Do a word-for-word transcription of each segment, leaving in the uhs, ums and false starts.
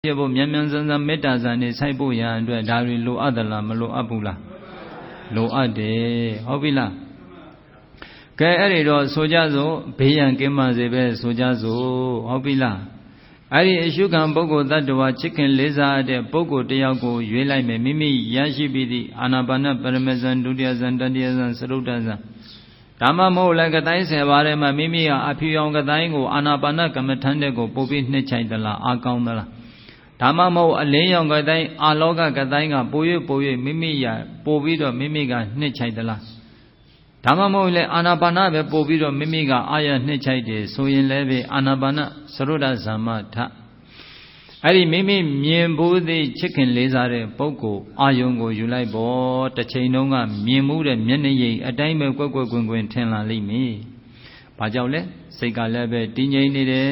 ဖြစ်ဖို့မြန်မြန်ဆန်ဆန်မေတ္တာဇာနေစိုက်ဖို့ရန်အတွက်ဒါတွေလိုအပ်သလားမလိုအပ်ဘူးလားလိုအပ်တယ်ဟုတ်ပြီလားကဲအဲ့ဒီတော့ဆိုကြစို့ဘေးရန်ကင်းပါစေပဲဆိုကြစို့ဟုတ်ပြီလားအဲ့ဒီအရှုခံပုဂ္ဂိုလ်တ attva ချစ်ခင်လေးစားတဲ့ပုဂ္ဂိုလ်တယောက်ကိုရွေးလိုက်မယ်မိမိရရှိပြီးသည့်အာနာပါနပရမဇန်ဒုတိယဇန်တတိယဇန်သရုတ်တဇန်ဒါမှမဟုတ်လည်းကတိုင်းဆယ်ပါးထဲမှာမိမိကအဖြူရောင်ကတိုင်းကိုအာနာပါနကမ္မထန်တဲ့ကိုပို့ပြီးနှစ်ချိုက်သလားအာကောင်းသလားဒါမှမဟုတ်အလင်းရောင်ကတိုင်းအာလောကကတိုင်းကပို၍ပို၍မိမိရပို့ပြီးတော့မိမိကနှစ်ချိုက်သလားဒါမှမဟုတ်လေအာနာပါနပဲပို့ပြီးတော့မိမိကအာရနှစ်ချိုက်တယ်ဆိုရင်လည်းပဲအာနာပါနသရုတ်တဇမ္မထအဲ့ဒီမိမိမြင်ဘူးသည့်ချစ်ခင်လေးစားတဲ့ပုဂ္ဂိုလ်အာယုံကိုယူလိုက်ပေါ့တစ်ချိန်လုံးကမြင်မှုတဲ့မျက်နှာရိပ်အတိုင်းပဲကွက်ကွက်ကွင်ကွင်ထင်လာလိမ့်မည်။ဘာကြောင့်လဲစိတ်ကလည်းပဲတည်ငြိမ်နေတယ်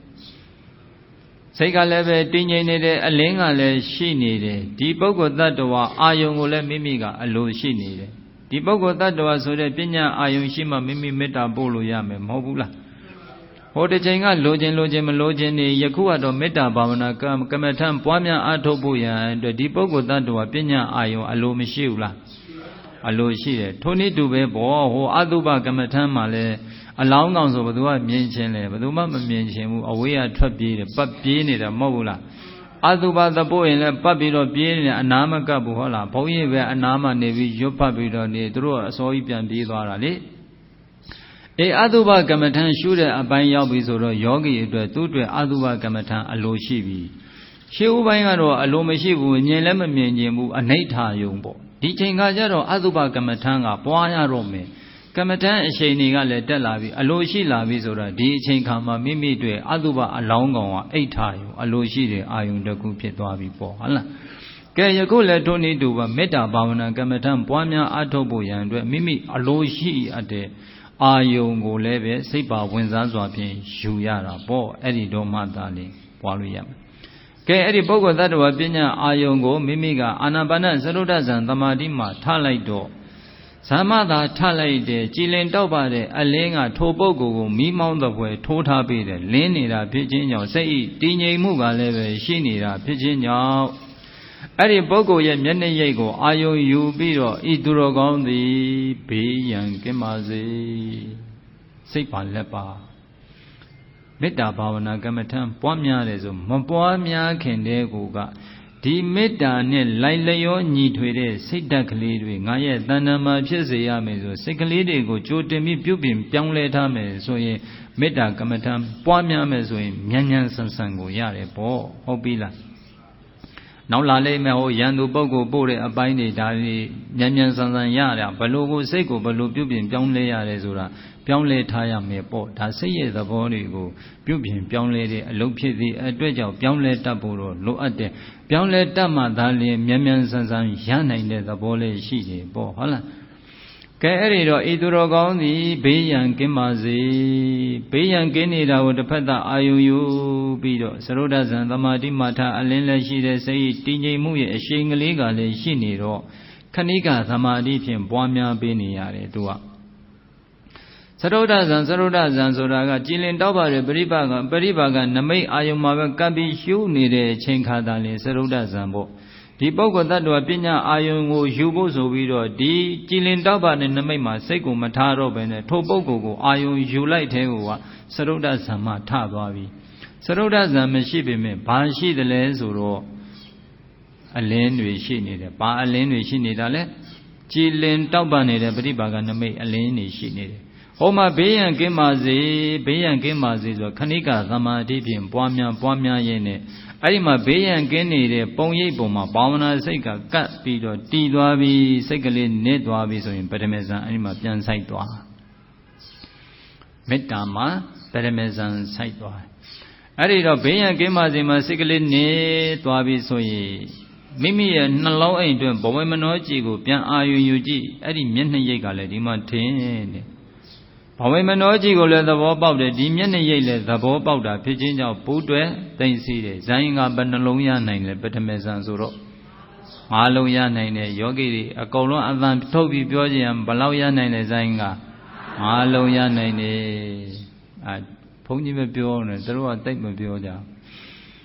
စိတ်ကလည်းပဲတည်ငြိမ်နေတယ်အလင်းကလည်းရှိနေတယ်ဒီပုဂ္ဂိုလ်တ attva အာယုံကိုလည်းမိမိကအလိုရှိနေတယ်ဒီပုဂ္ဂိုလ်တ attva ဆိုတဲ့ပညာအာယုံရှိမှမိမိမေတ္တာပို့လို့ရမယ်မဟုတ်ဘူးလားဟိုတစ်ချိန်ကလိုခြင်းလိုခြင်းမလိုခြင်းနေယခုကတော့မေတ္တာဘာဝနာကမ္မထံပွားများအားထုတ်ဖို့ရန်အတွက်ဒီပုဂ္ဂိုလ်တ attva ပညာအာယုံအလိုမရှိဘူးလားအလိုရှိတယ်ထိုနည်းတူပဲပေါ့ဟိုအတုပကမ္မထံမှာလဲအလောင်းကောင်ဆိုဘယ်သူကမြင်ချင်းလဲဘယ်သူမှမမြင်ချင်းဘူးအဝေးကထွက်ပြေးတယ်ပတ်ပြေးနေတာမဟုတ်ဘူးလားအတုပသပို့ရင်လည်းပတ်ပြီးတော့ပြေးနေအနာမကပ်ဘူးဟုတ်လားဘုန်းကြီးပဲအနာမနေပြီးရွတ်ပတ်ပြီးတော့နေသူတို့အစောကြီးပြန်ပြေးသွားတာလေအေးအတုပကမ္မထံရှုတဲ့အပိုင်းရောက်ပြီဆိုတော့ယောဂီအတွက်သူ့အတွက်အတုပကမ္မထံအလိုရှိပြီရှေးဥပိုင်းကတော့အလိုမရှိဘူးမြင်လည်းမမြင်ခြင်းဘူးအနိဋ္ဌာယုံပေါ့ဒီချိန်ကကျတော့အတုပကမ္မထံကပွားရတော့မယ်ကမ္မထံအချိန်တွေကလည်းတက်လာပြီအလိုရှိလာပြီဆိုတော့ဒီအချိန်ခါမှာမိမိတို့အတုပအလောင်းကောင်ကအိဋ္ဌာယုံအလိုရှိတဲ့အာယုံတစ်ခုဖြစ်သွားပြီပေါ့ဟုတ်လားကဲယခုလည်းထိုနည်းတူပါမေတ္တာဘာဝနာကမ္မထံပွားများအားထုတ်ဖို့ရန်အတွက်မိမိအလိုရှိအပ်တဲ့အာယုံကိုလည်းပဲစိတ်ပါဝင်စားစွာဖြင့်ယူရတာပေါ့အဲ့ဒီတော့မှသာလေပွားလို့ရမယ်ကဲအဲ့ဒီပုဂ္ဂိုလ်တ attva ပညာအာယုံကိုမိမိကအာနာပါနသရုတ်တဇံသမာဓိမှာထားလိုက်တော့ဇာမသာထားလိုက်တယ်ကြည်လင်တောက်ပါတဲ့အလင်းကထိုပုဂ္ဂိုလ်ကိုမိမောင်းတဲ့ဖွယ်ထိုးထားပေးတယ်လင်းနေတာဖြစ်ခြင်းကြောင့်စိတ်ဤတည်ငြိမ်မှုကလည်းပဲရှိနေတာဖြစ်ခြင်းကြောင့်အဲ့ဒီပုဂ္ဂိုလ်ရဲ့မျက်နှာရိပ်ကိုအာယုံယူပြီးတော့ဤသူတော်ကောင်းသည်ဘေးရန်ကင်းပါစေစိတ်ပါလက်ပါမေတ္တာဘာဝနာကမ္မထံပွားများတယ်ဆိုမပွားများခင်တဲ့ကိုကဒီမေတ္တာနဲ့လိုက်လျောညီထွေတဲ့စိတ်ဓာတ်ကလေးတွေငါရဲ့တဏ္ဍာမှာဖြစ်စေရမယ်ဆိုစိတ်ကလေးတွေကိုကြိုတင်ပြီးပြုပြင်ပြောင်းလဲထားမယ်ဆိုရင်မေတ္တာကမ္မထံပွားများမယ်ဆိုရင်မြန်မြန်ဆန်ဆန်ကိုရတယ်ပေါ့ဟုတ်ပြီလားနောက်လာလိမ့်မယ်ဟိုရန်သူပုဂ္ဂိုလ်ပို့တဲ့အပိုင်းတွေဒါတွေမြန်မြန်ဆန်ဆန်ရတာဘလို့ကိုစိတ်ကိုဘလို့ပြုပြင်ပြောင်းလဲရတယ်ဆိုတာပြောင်းလဲထားရမယ်ပေါ့ဒါစိတ်ရဲ့သဘောတွေကိုပြုပြင်ပြောင်းလဲတဲ့အလုပ်ဖြစ်သည့်အတွက်ကြောင့်ပြောင်းလဲတတ်ဖို့တော့လိုအပ်တယ်ပြောင်းလဲတတ်မှသာလျှင်မြန်မြန်ဆန်ဆန်ရနိုင်တဲ့သဘောလေးရှိတယ်ပေါ့ဟုတ်လားကဲအဲ့ဒီတော့ဤသူတော်ကောင်းသည်ဘေးရန်ကင်းပါစေဘေးရန်ကင်းနေတာကိုတစ်ဖက်သားအာယုံယူပြီးတော့သရုတ်တဇံသမာဓိမထအလင်းလည်းရှိတဲ့စိတ်တည်ငြိမ်မှုရဲ့အရှိန်ကလေးကလည်းရှိနေတော့ခဏိကသမာဓိဖြင့်ပွားများပေးနေရတယ်သူကသရုတ်တဇံသရုတ်တဇံဆိုတာကကြည်လင်တောက်ပါတဲ့ပရိပါကပရိပါကနမိတ်အာယုံမှာပဲကပ်ပြီးရှုနေတဲ့အချိန်ခါသာလင်သရုတ်တဇံပေါ့ဒီပုဂ္ဂိုလ်တ attva ပညာအာယုံကိုယူဖို့ဆိုပြီးတော့ဒီကြည်လင်တောက်ပါတဲ့နမိတ်မှာစိတ်ကိုမထားတော့ဘဲနဲ့ထိုပုဂ္ဂိုလ်ကိုအာယုံယူလိုက်တဲ့ကိုကသရုတ်တဇံမှာထသွားပြီသရုတ်တဇံမရှိပေမဲ့ဘာရှိတယ်လဲဆိုတော့အလင်းတွေရှိနေတယ်ဘာအလင်းတွေရှိနေတာလဲကြည်လင်တောက်ပါနေတဲ့ပရိပါကနမိတ်အလင်းတွေရှိနေတယ်ဟောမှာဘေးရန်ကင်းပါစေဘေးရန်ကင်းပါစေဆိုခဏိကသမာဓိဖြင့်ပွားများပွားများရင်းနဲ့အဲ့ဒီမှာဘေးရန်ကင်းနေတဲ့ပုံရိပ်ပုံမှာဘာဝနာစိတ်ကကပ်ပြီးတော့တည်သွားပြီးစိတ်ကလေးနစ်သွားပြီးဆိုရင်ပထမဇန်အဲ့ဒီမှာပြန်ဆိုင်သွားမေတ္တာမှာပထမဇန်ဆိုင်သွားအဲ့ဒီတော့ဘေးရန်ကင်းပါစေမှာစိတ်ကလေးနစ်သွားပြီးဆိုရင်မိမိရဲ့နှလုံးအိမ်တွင်ဘဝမနောကြည်ကိုပြန်အာရုံယူကြည့်အဲ့ဒီမျက်နှာရိပ်ကလည်းဒီမှာထင်းတယ်ဘဝမနောကြီးကိုလည်းသဘောပေါက်တယ်ဒီမျက်နှာရိပ်လည်းသဘောပေါက်တာဖြစ်ခြင်းကြောင့်ပူးတွဲသိမ့်စီတယ်ဇိုင်းကဘယ်နှလုံးရနိုင်လဲပထမဇန်ဆိုတော့ငါးလုံးရနိုင်တယ်ယောဂီတွေအကုန်လုံးအသံထုတ်ပြီးပြောကြရင်ဘယ်လောက်ရနိုင်လဲဇိုင်းကငါးလုံးရနိုင်တယ်အဲဘုန်းကြီးပဲပြောနေသူတို့ကတိတ်မပြောကြ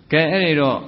ကဲအဲ့ဒီတော့